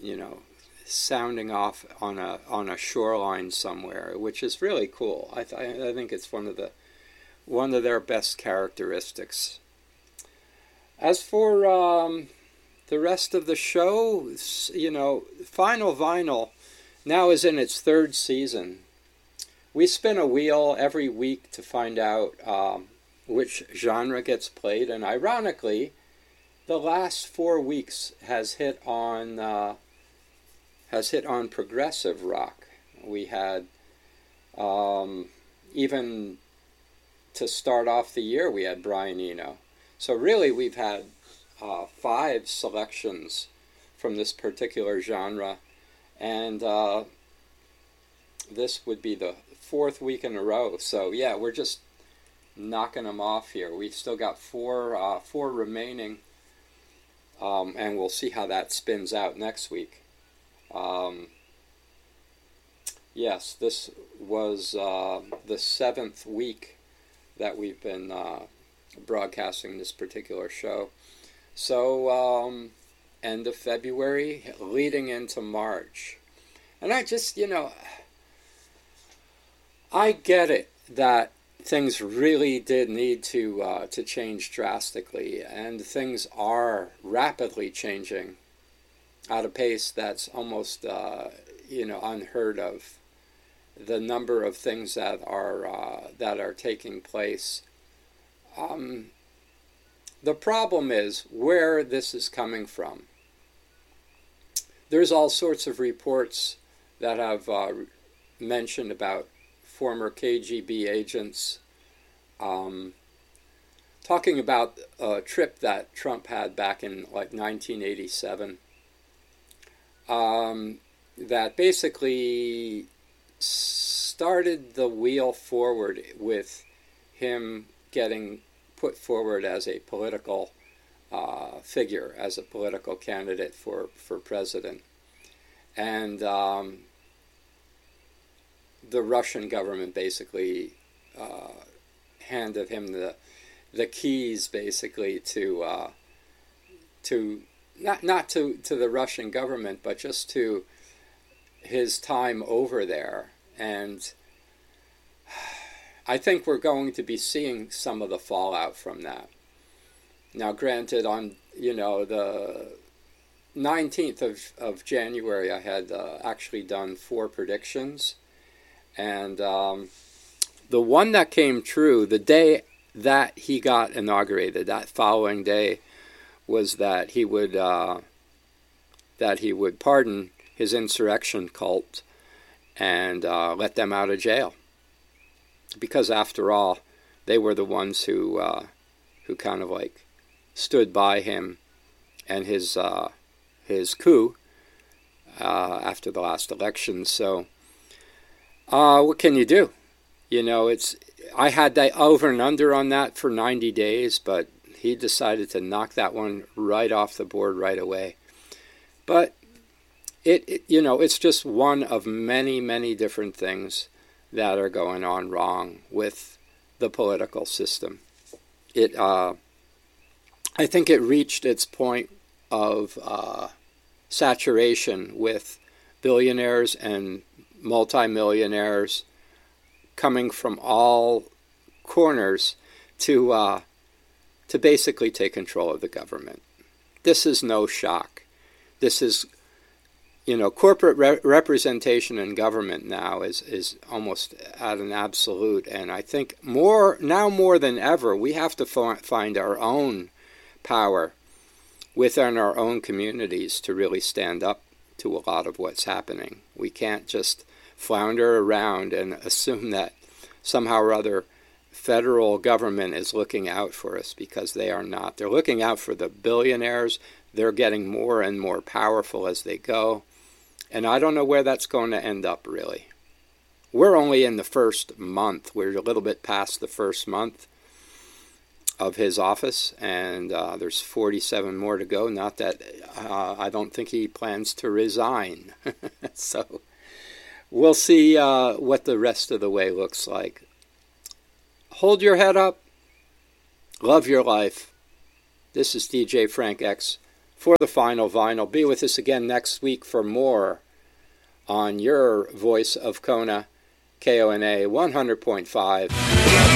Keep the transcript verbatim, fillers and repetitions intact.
you know, sounding off on a on a shoreline somewhere, which is really cool. I th- I think it's one of the one of their best characteristics. As for um, the rest of the show, you know, Final Vinyl now is in its third season. We spin a wheel every week to find out um, which genre gets played, and ironically, the last four weeks has hit on uh, has hit on progressive rock. We had um, even to start off the year, we had Brian Eno. So really, we've had uh, five selections from this particular genre, and uh, this would be the fourth week in a row. So yeah, we're just knocking them off here. We've still got four uh, four remaining, um, and we'll see how that spins out next week. Um, yes, this was uh, the seventh week that we've been uh, broadcasting this particular show. So, um, end of February, leading into March. And I just, you know, I get it that things really did need to uh, to change drastically, and things are rapidly changing at a pace that's almost, uh, you know, unheard of. The number of things that are uh, that are taking place. Um, the problem is where this is coming from. There's all sorts of reports that have uh, mentioned about former K G B agents um, talking about a trip that Trump had back in like nineteen eighty-seven. Um, that basically started the wheel forward with him getting put forward as a political uh, figure, as a political candidate for, for president. And um, the Russian government basically uh, handed him the the keys, basically, to uh, to not not to, to the Russian government, but just to his time over there. And I think we're going to be seeing some of the fallout from that. Now, granted, on, you know, the nineteenth of, of January, I had uh, actually done four predictions. And um, the one that came true, the day that he got inaugurated, that following day, was that he would uh, that he would pardon his insurrection cult and uh, let them out of jail, because after all, they were the ones who uh, who kind of like stood by him and his uh, his coup uh, after the last election. So, uh, what can you do? You know, it's I had that over and under on that for ninety days, but he decided to knock that one right off the board right away. But it, it you know, it's just one of many, many different things that are going on wrong with the political system. It, uh, I think it reached its point of uh, saturation with billionaires and multimillionaires coming from all corners to uh, to basically take control of the government. This is no shock. This is, you know, corporate re- representation in government now is, is almost at an absolute. And I think more now more than ever, we have to f- find our own power within our own communities to really stand up to a lot of what's happening. We can't just flounder around and assume that somehow or other federal government is looking out for us, because they are not. They're looking out for the billionaires. They're getting more and more powerful as they go. And I don't know where that's going to end up, really. We're only in the first month. We're a little bit past the first month of his office, and uh, there's forty-seven more to go. Not that uh, I don't think he plans to resign. So we'll see uh, what the rest of the way looks like. Hold your head up. Love your life. This is D J Frank X for the final vinyl. Be with us again next week for more on your voice of Kona, K O N A one hundred point five.